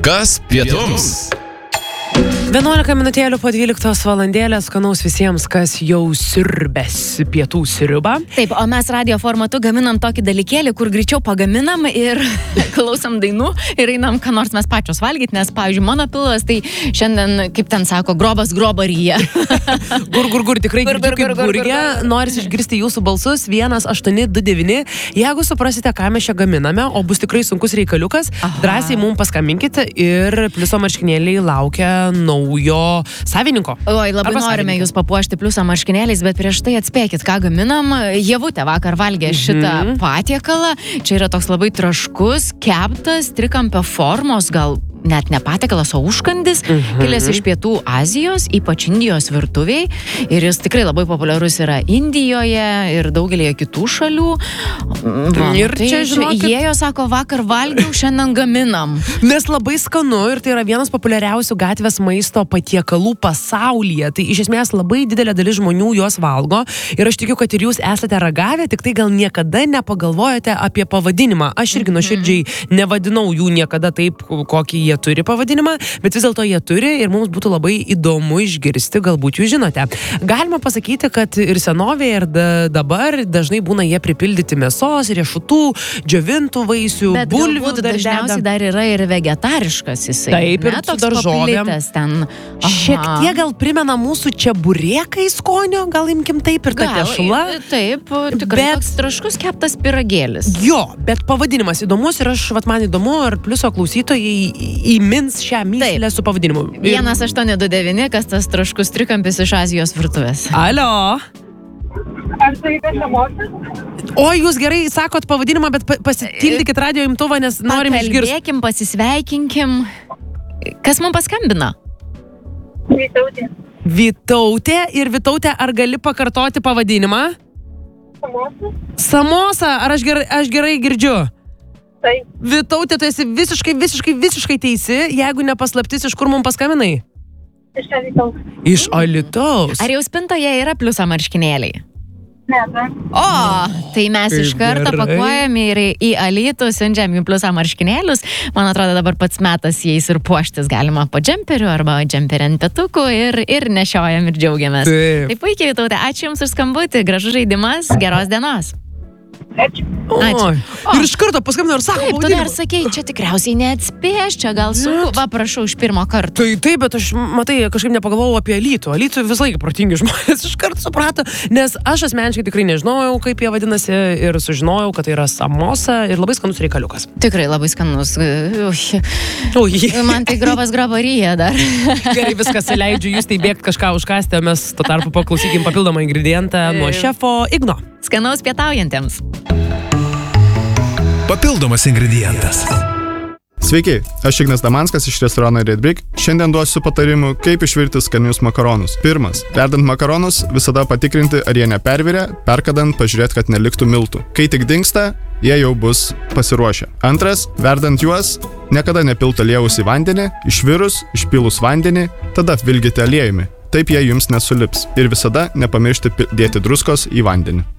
Kas pietums? 11 minutėlių po 12 valandėlės, skanaus visiems, kas jau siurbės pietų sriubą. Taip, o mes radio formatu gaminam tokį dalykėlį, kur greičiau pagaminam ir klausom dainų ir einam, ką nors mes pačios valgyti, nes, pavyzdžiui, mano pilvas, tai šiandien, kaip ten sako, grobas grobaryje. Gur, tikrai girdžiu kaip gurgė, noris išgirsti jūsų balsus, 1829. Jeigu suprasite, ką mes čia gaminame, o bus tikrai sunkus reikaliukas, drąsiai mums paskambinkite ir pliuso marškinėliai laukia naujo savininko. Oi, labai norime jūs papuošti pliuso marškinėliais, bet prieš tai atspėkit, ką gaminam. Ievutė vakar valgė šitą patiekalą. Čia yra toks labai traškus, keptas, trikampio formos, gal net ne patiekalas, o užkandis, kilęs iš Pietų Azijos, ypač Indijos virtuviai. Ir jis tikrai labai populiarus yra Indijoje ir daugelėje kitų šalių. Ir čia, žinokit, jie jo sako, vakar valgiau, šiandien gaminam. Nes labai skanu ir tai yra vienas populiariausių gatvės maisto patiekalų pasaulyje. Tai iš esmės labai didelė dalis žmonių juos valgo. Ir aš tikiu, kad ir jūs esate ragavę, tik tai gal niekada nepagalvojate apie pavadinimą. Aš irgi nuoširdžiai nevadinau jų niekada taip, kokį jie turi pavadinimą, bet vis dėlto jie turi ir mums būtų labai įdomu išgirsti, galbūt jūs žinote. Galima pasakyti, kad ir senovėje, ir dabar dažnai būna jie pripildyti mėsos, riešutų, džiovintų vaisių, bulvių. Bet dažniausiai dar yra ir vegetariškas jisai. Taip, ir su daržovėm. Šiek tiek gal primena mūsų čeburekai skonio, gal imkim taip, ir ta tešla. Taip, tikrai toks traškus keptas pyragėlis. Jo, bet pavadinimas įdomus ir man įdomu, ar pliuso klausytojai įmins šią myslę su pavadinimu. 1829, kas tas traškus trikampis iš Azijos virtuvės. Alio. Ar tai samosas? O, jūs gerai sakot pavadinimą, bet pasitildykit radio imtuvą, nes norim išgirsti. Pakalbėkim, pasisveikinkim. Kas mums paskambina? Vytautė. Vytautė. Ir Vytautė, ar gali pakartoti pavadinimą? Samosa. Samosa, ar aš gerai girdžiu? Taip. Vytautė, tu esi visiškai teisi, jeigu nepaslaptis, iš kur mums paskambinai? Iš Alytaus. Iš Alytaus. Ar jau spintoje yra pliuso marškinėliai? Ne. O, tai mes iš karto pakuojam ir į Alytų, siunčiam jų pliuso marškinėlius. Man atrodo, dabar pats metas jais ir puoštis galima po džemperiu arba džemperį ant petukų ir nešiojam ir džiaugiamės. Taip. Tai puikiai, Vytautė, ačiū Jums už skambutį, gražus žaidimas, geros dienos. Ačiū. Ir iš karto paskambino ir sako, taip, tu dar sakei, čia tikriausiai neatspės, čia gal sunku. Va, prašau, iš pirmo karto. Taip, bet aš, matai, kažkaip nepagalvojau apie Alytų. Alytų visą laiką protingi žmonės iš karto suprato, nes aš asmeniškai tikrai nežinojau, kaip jie vadinasi, ir sužinojau, kad tai yra samosa ir labai skanus reikaliukas. Tikrai labai skanus. Man tai grobas grobaryje dar. Gerai, viskas, leidžiu jūs tai bėgti kažką užkasti, o mes tuo tarpu paklausykim papildomą ingredientą nuo šefo Igno. Skanaus pietaujantiems. Papildomas ingredientas. Sveiki, aš Ignas Damanskas iš restorano Red Brick. Šiandien duosiu patarimų, kaip išvirti skanius makaronus. Pirmas, verdant makaronus, visada patikrinti, ar jie nepervirė, perkadant pažiūrėti, kad neliktų miltų. Kai tik dingsta, jie jau bus pasiruošę. Antras, verdant juos, niekada nepilti aliejaus į vandenį, išvirus, išpilus vandenį, tada apvilkite aliejumi. Taip jie jums nesulips. Ir visada nepamiršti dėti druskos į vandenį.